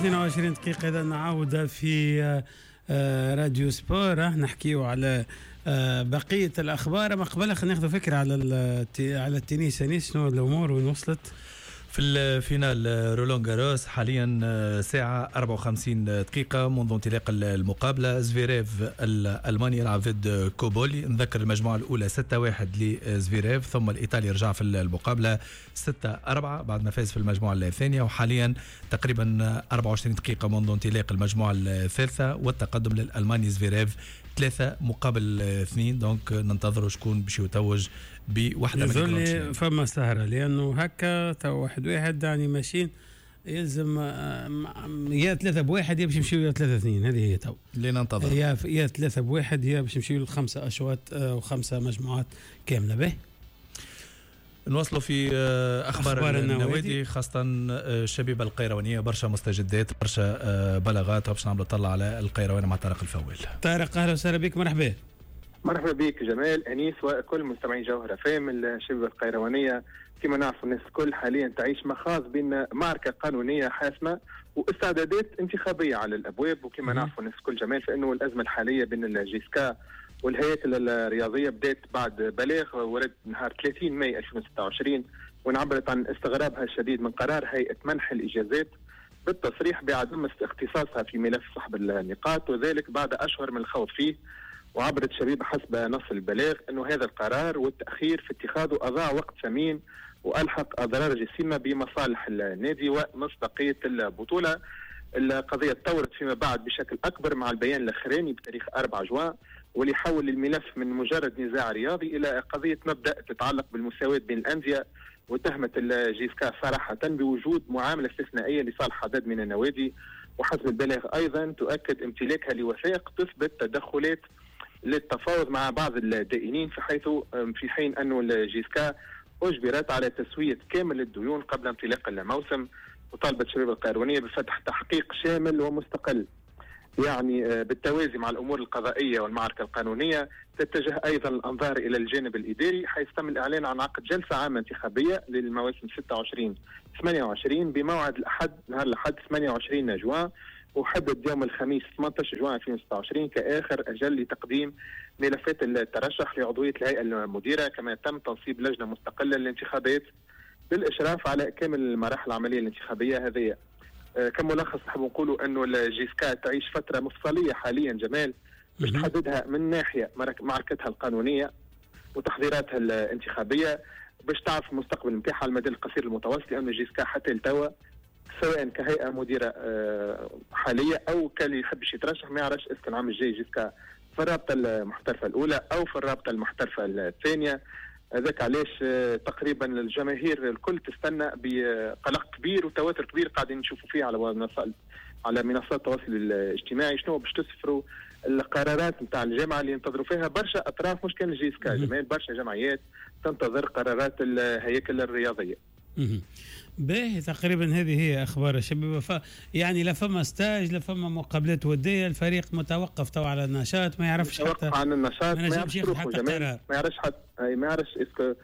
22 دقيقة إذا نعاود في راديو سبور. نحكيو على بقية الأخبار. ما قبل خلينا ناخذ فكرة على التنس. شنو الأمور وين وصلت؟ في الفينال رولان جاروس حاليا ساعة 54 دقيقة منذ انطلاق المقابلة. زفيريف الألماني يلعب ضد كوبولي. نذكر المجموعة الأولى 6-1 لزفيريف، ثم الإيطالي رجع في المقابلة 6-4 بعد ما فاز في المجموعة الثانية، وحاليا تقريبا 24 دقيقة منذ انطلاق المجموعة الثالثة والتقدم للألماني زفيريف 3-2. دونك ننتظروا شكون باش يتوج بوحدة من الجرانشين. فما سهرة لأنه هكا تو 1-1 يعني ماشيين يلزم يا 3-1 يا باش يمشيو يا 3-2. هذه هي تو اللي ننتظر يا 3-1 يا باش يمشيو ل5 أشواط و5 مجموعات كاملة. به نواصلوا في أخبار النوادي، خاصة الشبيبة القيروانية. برشا مستجدات، برشا بلاغات، باش نعملوا طلع على القيروان مع طارق الفوال. طارق أهلا وسهلا بك. مرحبا. مرحبا بك جمال أنيس وكل مستمعين جوهرة فام. الشبيبة القيروانية كما نعرف الناس الكل حاليا تعيش مخاض بين معركة قانونية حاسمة واستعدادات انتخابية على الأبواب. وكما نعرف الناس الكل جمال فإنه الأزمة الحالية بين الجيسكا والهياكل الرياضية بدأت بعد بلاغ ورد نهار 30 ماي 2026 وانعبرت عن استغرابها الشديد من قرار هيئة منح الإجازات بالتصريح بعدم اختصاصها في ملف سحب النقاط، وذلك بعد أشهر من الخوض فيه. وعبرت الشبيبة حسب نص البلاغ أنه هذا القرار والتأخير في اتخاذه أضاع وقت ثمين وألحق أضرار جسيمة بمصالح النادي ومصداقية البطولة. القضية تطورت فيما بعد بشكل أكبر مع البيان الأخراني بتاريخ 4 جوان واللي حول الملف من مجرد نزاع رياضي إلى قضية مبدأ تتعلق بالمساواة بين الأندية، وتهمت الجيسكا صراحة بوجود معاملة استثنائية لصالح عدد من النوادي. وحسب البلاغ أيضا تؤكد امتلاكها لوثائق تثبت تدخلات للتفاوض مع بعض الدائنين في حين أن الجيسكا أجبرت على تسوية كامل الديون قبل انطلاق الموسم. وطالبت الشبيبة القيروانية بفتح تحقيق شامل ومستقل يعني بالتوازي مع الأمور القضائية والمعركة القانونية. تتجه أيضا الأنظار إلى الجانب الإداري حيث تم الإعلان عن عقد جلسة عامة انتخابية للمواسم 26-28 بموعد نهار الأحد 28 جوان، وحدد يوم الخميس 18 جوان 2026 كآخر أجل لتقديم ملفات الترشح لعضوية الهيئة المديرة. كما تم تنصيب لجنة مستقلة للانتخابات بالإشراف على كامل المراحل العملية الانتخابية هذه. كملخص نحب نقولوا أنه الجيسكا تعيش فترة مفصلية حاليا جمال باش تحددها من ناحية معركتها القانونية وتحضيراتها الانتخابية باش تعرف المستقبل نتاعها على المدى القصير المتوسط، لأن الجيسكا حتى لتوا سواء كهيئة مديرة حالية أو كاللي يحبش يترشح ما يعرفش اسك العام الجاي جيسكا في الرابطة المحترفة الأولى أو في الرابطة المحترفة الثانية. ذاك علاش تقريبا الجماهير الكل تستنى بقلق كبير وتوتر كبير قاعدين نشوفوا فيه على منصات التواصل الاجتماعي شنو باش تسفروا القرارات نتاع الجامعة اللي ينتظروا فيها برشا أطراف مش كان الجيسكا جمال، برشا جمعيات تنتظر قرارات الهياكل الرياضية. باهي تقريبا هذه هي اخبار الشباب. يعني لا فما ستاج لا فما مقابلات وديه، الفريق متوقف تو على النشاط، ما يعرفش حتى عن النشاط، ما يعرفش حتى قرار، ما يعرفش حتى ما يعرفش اسكو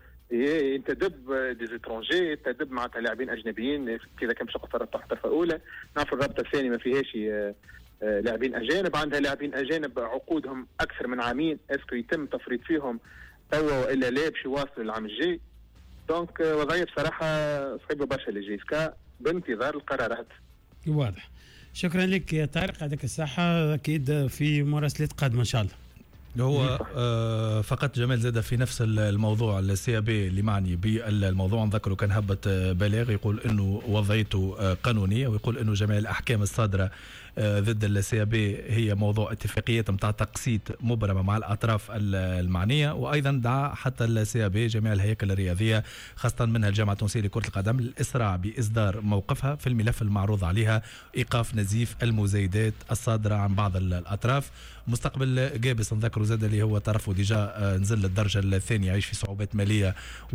ينتدب ديزيترونجي تدب مع لاعبين اجنبيين كذا كان باش في الرابطه المحترفه الاولى. نعرف الرابطه الثانيه ما فيهاش لاعبين اجانب، عندها لاعبين اجانب عقودهم اكثر من عامين، اسكو يتم تفريط فيهم او والا لا باش يواصلوا العام الجاي. دونك وضعيه بصراحه صعيبه برشا للجيسكا بانتظار القرارات. واضح. شكرا لك يا طارق، يعطيك الصحه، اكيد في مراسلات قادمه ان شاء الله. هو فقط جمال زاد في نفس الموضوع السي بي اللي معني بالموضوع. نذكره كان هبط بلاغ يقول انه وضعيته قانونيه، ويقول انه جميع الاحكام الصادره ضد السي بي هي موضوع اتفاقيات متاع تقسيط مبرمه مع الاطراف المعنيه. وايضا دعا حتى السي بي جميع الهياكل الرياضيه خاصه منها الجامعه التونسيه لكره القدم الاسراع باصدار موقفها في الملف المعروض عليها، ايقاف نزيف المزايدات الصادره عن بعض الاطراف. مستقبل جابس نذكروا زاد اللي هو طرفه ديجا نزل للدرجه الثانيه، يعيش في صعوبات ماليه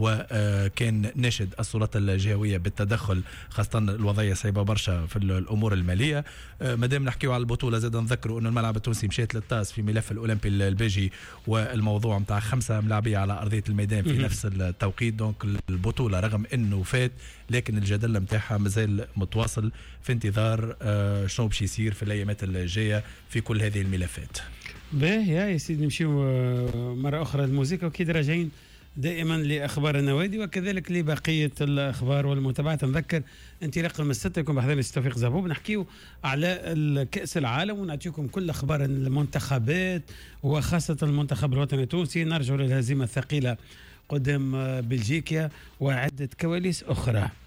وكان ناشد السلطات الجهويه بالتدخل، خاصه الوضعيه صعيبه برشا في الامور الماليه. مادام نحكيو على البطوله زاد نذكروا انه الملعب التونسي مشيت للطاس في ملف الاولمبي البيجي والموضوع نتاع 5 ملاعبيه على ارضيه الميدان في نفس التوقيت. دونك البطوله رغم انه فات لكن الجدل نتاعها مازال متواصل في انتظار شنو باش يصير في الايامات الجايه في كل هذه الملفات. باهي يا سيدي نمشيو مرة أخرى الموسيقى وكيد راجعين دائما لأخبار النوادي وكذلك لبقية الأخبار والمتابعات. نذكر انطلاق من 6 يكون بحضور توفيق زبوب نحكيو على كأس العالم ونعطيكم كل أخبار المنتخبات وخاصة المنتخب الوطني التونسي. نرجع للهزيمة الثقيلة قدام بلجيكا وعدة كواليس أخرى.